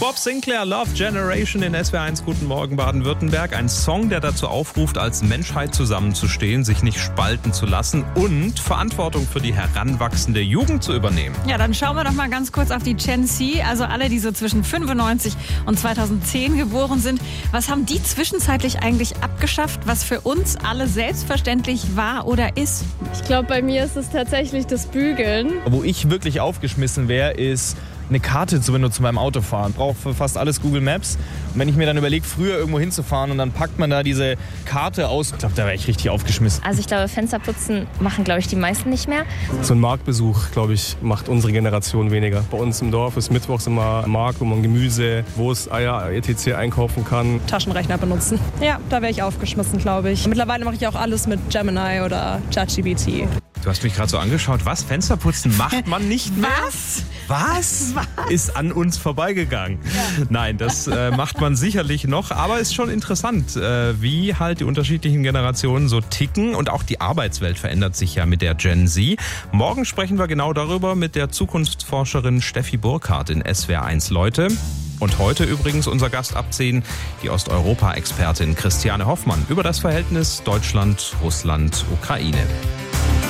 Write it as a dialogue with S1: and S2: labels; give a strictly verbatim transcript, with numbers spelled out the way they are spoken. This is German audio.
S1: Bob Sinclair, Love Generation in S W R eins. Guten Morgen Baden-Württemberg. Ein Song, der dazu aufruft, als Menschheit zusammenzustehen, sich nicht spalten zu lassen und Verantwortung für die heranwachsende Jugend zu übernehmen.
S2: Ja, dann schauen wir doch mal ganz kurz auf die Gen Z, also alle, die so zwischen fünfundneunzig und zweitausendzehn geboren sind. Was haben die zwischenzeitlich eigentlich abgeschafft, was für uns alle selbstverständlich war oder ist?
S3: Ich glaube, bei mir ist es tatsächlich das Bügeln.
S4: Wo ich wirklich aufgeschmissen wäre, ist eine Karte zu benutzen beim Autofahren. Ich brauche für fast alles Google Maps. Und wenn ich mir dann überlege, früher irgendwo hinzufahren und dann packt man da diese Karte aus, ich glaube, da wäre ich richtig aufgeschmissen.
S5: Also ich glaube, Fensterputzen machen, glaube ich, die meisten nicht mehr.
S6: So ein Marktbesuch, glaube ich, macht unsere Generation weniger. Bei uns im Dorf ist mittwochs immer ein Markt, wo man Gemüse, Wurst, Eier, et cetera einkaufen kann.
S7: Taschenrechner benutzen. Ja, da wäre ich aufgeschmissen, glaube ich. Mittlerweile mache ich auch alles mit Gemini oder ChatGPT.
S1: Du hast mich gerade so angeschaut. Was? Fensterputzen macht man nicht mehr?
S2: Was?
S1: Was? Was? Ist an uns vorbeigegangen. Ja. Nein, das äh, macht man sicherlich noch. Aber ist schon interessant, äh, wie halt die unterschiedlichen Generationen so ticken. Und auch die Arbeitswelt verändert sich ja mit der Gen Z. Morgen sprechen wir genau darüber mit der Zukunftsforscherin Steffi Burkhardt in S W R eins Leute. Und heute übrigens unser Gast ab zehn, die Osteuropa-Expertin Christiane Hoffmann über das Verhältnis Deutschland, Russland, Ukraine.